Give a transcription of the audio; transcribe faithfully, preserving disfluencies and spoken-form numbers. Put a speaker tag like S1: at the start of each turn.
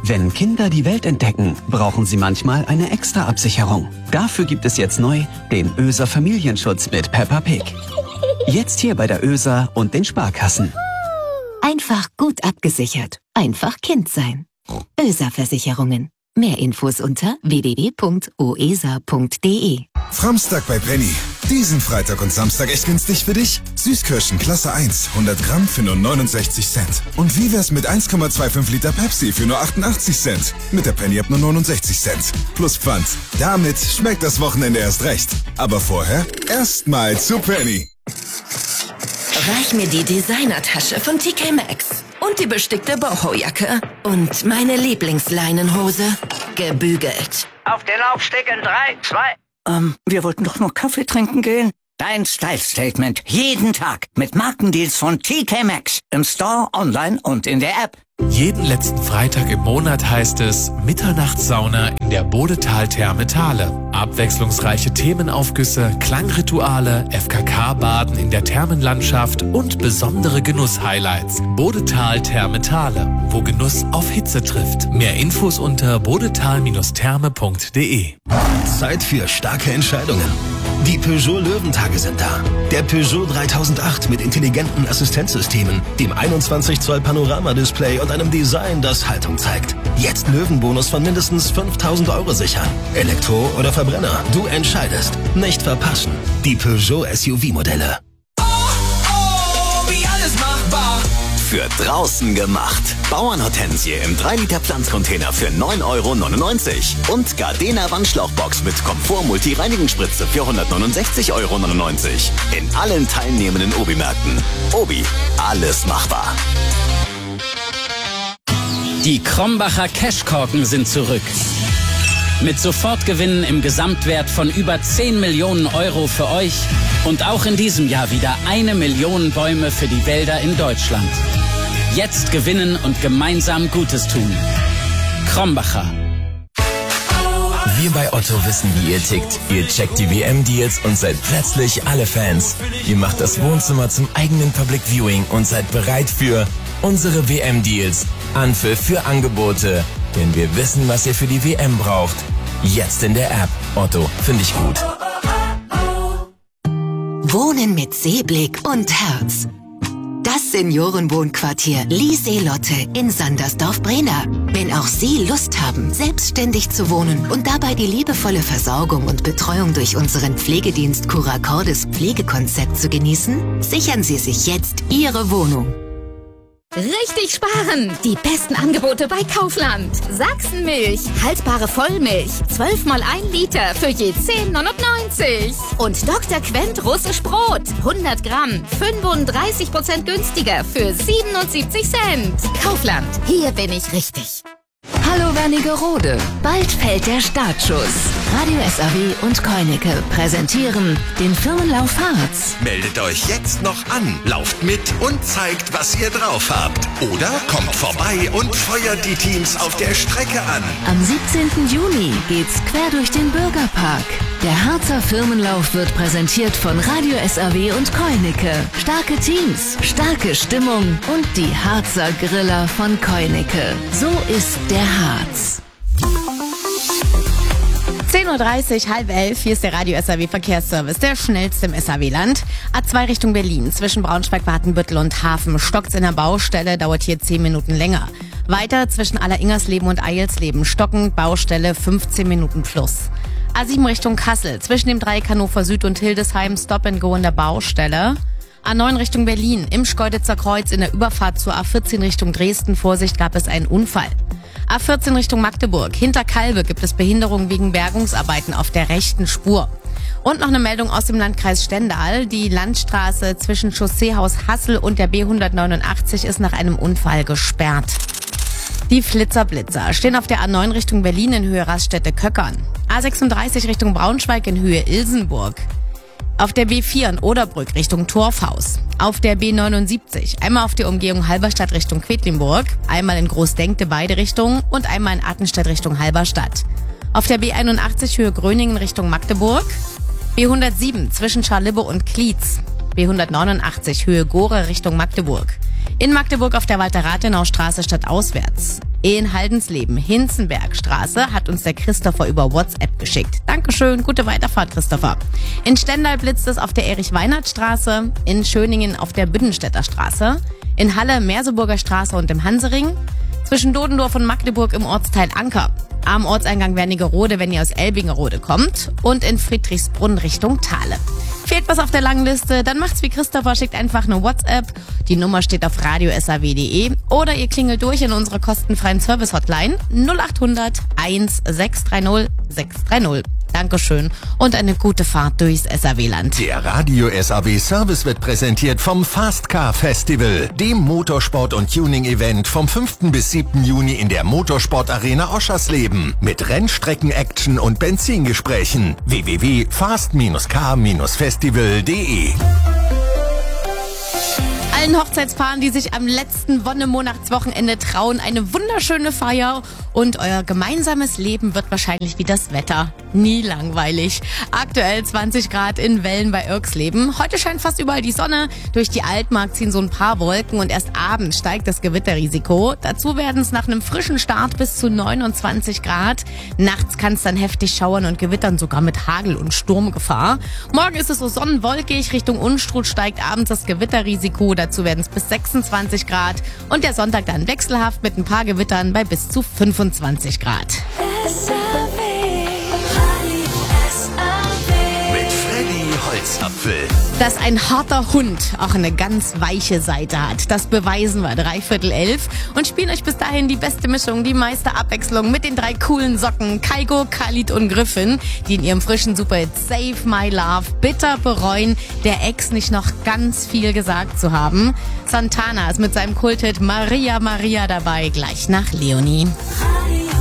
S1: Wenn Kinder die Welt entdecken, brauchen sie manchmal eine extra Absicherung. Dafür gibt es jetzt neu den Öser Familienschutz mit Peppa Pig. Jetzt hier bei der Öser und den Sparkassen.
S2: Einfach gut abgesichert. Einfach Kind sein. Öser Versicherungen. Mehr Infos unter w w w punkt o e s a punkt d e.
S3: Framstag bei Penny. Diesen Freitag und Samstag echt günstig für dich? Süßkirschen Klasse eins, hundert Gramm für nur neunundsechzig Cent. Und wie wär's mit eins Komma fünfundzwanzig Liter Pepsi für nur achtundachtzig Cent? Mit der Penny ab nur neunundsechzig Cent. Plus Pfand. Damit schmeckt das Wochenende erst recht. Aber vorher erstmal zu Penny.
S4: Reich mir die Designertasche von T K Maxx. Und die bestickte Boho-Jacke. Und meine Lieblingsleinenhose. Gebügelt.
S5: Auf den Laufsteg in drei, zwei...
S6: Ähm, wir wollten doch nur Kaffee trinken gehen. Dein Style-Statement. Jeden Tag. Mit Markendeals von T K Maxx. Im Store, online und in der App.
S7: Jeden letzten Freitag im Monat heißt es Mitternachtssauna in der Bodetal-Therme Thale. Abwechslungsreiche Themenaufgüsse, Klangrituale, F K K-Baden in der Thermenlandschaft und besondere Genuss-Highlights. Bodetal-Therme Thale, wo Genuss auf Hitze trifft. Mehr Infos unter bodetal Therme punkt d e.
S8: Zeit für starke Entscheidungen. Die Peugeot Löwentage sind da. Der Peugeot dreitausendacht mit intelligenten Assistenzsystemen, dem einundzwanzig Zoll Panoramadisplay und einem Design, das Haltung zeigt. Jetzt Löwenbonus von mindestens fünftausend Euro sichern. Elektro oder Verbrenner, du entscheidest. Nicht verpassen. Die Peugeot S U V-Modelle.
S9: Oh, oh, wie alles machbar.
S10: Für draußen gemacht. Bauernhortensie im drei Liter Pflanzcontainer für neun Euro neunundneunzig. Und Gardena Wandschlauchbox mit Komfort-Multi-Reinigungsspritze für hundertneunundsechzig Euro neunundneunzig. In allen teilnehmenden Obi-Märkten. Obi, alles machbar.
S11: Die Krombacher Cashkorken sind zurück. Mit Sofortgewinnen im Gesamtwert von über zehn Millionen Euro für euch und auch in diesem Jahr wieder eine Million Bäume für die Wälder in Deutschland. Jetzt gewinnen und gemeinsam Gutes tun. Krombacher.
S12: Wir bei Otto wissen, wie ihr tickt. Ihr checkt die W M-Deals und seid plötzlich alle Fans. Ihr macht das Wohnzimmer zum eigenen Public Viewing und seid bereit für unsere W M-Deals. Anpfiff für Angebote. Denn wir wissen, was ihr für die W M braucht. Jetzt in der App. Otto, finde ich gut.
S2: Wohnen mit Seeblick und Herz. Das Seniorenwohnquartier Lieseelotte in Sandersdorf-Brena. Wenn auch Sie Lust haben, selbstständig zu wohnen und dabei die liebevolle Versorgung und Betreuung durch unseren Pflegedienst Curacordes Pflegekonzept zu genießen, sichern Sie sich jetzt Ihre Wohnung.
S13: Richtig sparen! Die besten Angebote bei Kaufland. Sachsenmilch, haltbare Vollmilch, zwölf mal ein Liter für je zehn neunundneunzig. Und Doktor Quent russisch Brot, hundert Gramm, fünfunddreißig Prozent günstiger für siebenundsiebzig Cent. Kaufland, hier bin ich richtig.
S2: Hallo Wernigerode, bald fällt der Startschuss. Radio S A W und Koineke präsentieren den Firmenlauf Harz.
S14: Meldet euch jetzt noch an, lauft mit und zeigt, was ihr drauf habt. Oder kommt vorbei und feuert die Teams auf der Strecke an.
S2: Am siebzehnten Juni geht's quer durch den Bürgerpark. Der Harzer Firmenlauf wird präsentiert von Radio S A W und Koineke. Starke Teams, starke Stimmung und die Harzer Griller von Koineke. So ist der Harz.
S15: zehn Uhr dreißig, halb elf, hier ist der Radio S A W Verkehrsservice, der schnellste im S A W-Land. A zwei Richtung Berlin, zwischen Braunschweig, Watenbüttel und Hafen. Stockt's in der Baustelle, dauert hier zehn Minuten länger. Weiter zwischen Alleringers-Leben und Eilsleben, stockend, Baustelle, fünfzehn Minuten plus. A sieben Richtung Kassel, zwischen dem Dreieck Hannover Süd und Hildesheim, Stop and Go in der Baustelle. A neun Richtung Berlin, im Schkeuditzer Kreuz in der Überfahrt zur A vierzehn Richtung Dresden, Vorsicht, gab es einen Unfall. A vierzehn Richtung Magdeburg, hinter Kalbe gibt es Behinderungen wegen Bergungsarbeiten auf der rechten Spur. Und noch eine Meldung aus dem Landkreis Stendal. Die Landstraße zwischen Chausseehaus Hassel und der B hundertneunundachtzig ist nach einem Unfall gesperrt. Die Flitzerblitzer stehen auf der A neun Richtung Berlin in Höhe Raststätte-Köckern. A sechsunddreißig Richtung Braunschweig in Höhe Ilsenburg. Auf der B vier in Oderbrück Richtung Torfhaus. Auf der B neunundsiebzig einmal auf der Umgehung Halberstadt Richtung Quedlinburg, einmal in Großdenkte beide Richtungen und einmal in Attenstedt Richtung Halberstadt. Auf der B einundachtzig Höhe Gröningen Richtung Magdeburg. B hundertsieben zwischen Scharlibbe und Klietz. B hundertneunundachtzig Höhe Gore Richtung Magdeburg. In Magdeburg auf der Walter-Rathenau-Straße stadtauswärts. In Haldensleben, Hinzenbergstraße, hat uns der Christopher über WhatsApp geschickt. Dankeschön, gute Weiterfahrt, Christopher. In Stendal blitzt es auf der Erich-Weinert-Straße, in Schöningen auf der Büdenstädter Straße, in Halle Merseburger Straße und im Hansering, zwischen Dodendorf und Magdeburg im Ortsteil Anker, am Ortseingang Wernigerode, wenn ihr aus Elbingerode kommt, und in Friedrichsbrunn Richtung Thale. Fehlt was auf der langen Liste, dann macht's wie Christopher, schickt einfach eine WhatsApp. Die Nummer steht auf radio punkt s a w punkt d e oder ihr klingelt durch in unserer kostenfreien Service-Hotline null acht hundert eins sechs drei null sechs drei null. Dankeschön und eine gute Fahrt durchs S A W-Land.
S14: Der Radio S A W Service wird präsentiert vom Fast Car Festival, dem Motorsport- und Tuning-Event vom fünften bis siebten Juni in der Motorsport-Arena Oschersleben mit Rennstrecken-Action und Benzingesprächen. w w w punkt fast car festival punkt d e
S15: Allen Hochzeitspaaren, die sich am letzten Wonnemonachtswochenende trauen, eine wunderschöne Feier und euer gemeinsames Leben wird wahrscheinlich wie das Wetter. Nie langweilig. Aktuell zwanzig Grad in Wellen bei Irksleben. Heute scheint fast überall die Sonne. Durch die Altmark ziehen so ein paar Wolken und erst abends steigt das Gewitterrisiko. Dazu werden es nach einem frischen Start bis zu neunundzwanzig Grad. Nachts kann es dann heftig schauern und gewittern, sogar mit Hagel- und Sturmgefahr. Morgen ist es so sonnenwolkig. Richtung Unstrut steigt abends das Gewitterrisiko. Dazu werden es bis sechsundzwanzig Grad. Und der Sonntag dann wechselhaft mit ein paar Gewittern bei bis zu fünfundzwanzig Grad.
S14: Holzapfel.
S15: Dass ein harter Hund auch eine ganz weiche Seite hat, das beweisen wir dreiviertel elf und spielen euch bis dahin die beste Mischung, die meiste Abwechslung mit den drei coolen Socken Kaigo, Khalid und Griffin, die in ihrem frischen Superhit Save My Love bitter bereuen, der Ex nicht noch ganz viel gesagt zu haben. Santana ist mit seinem Kulthit Maria Maria dabei, gleich nach Leonie.